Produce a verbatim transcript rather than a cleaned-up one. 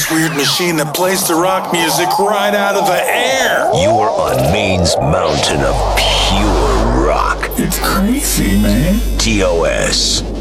this weird machine that plays the rock music right out of the air. You're on Maine's mountain of pure rock. It's crazy, man. T O S.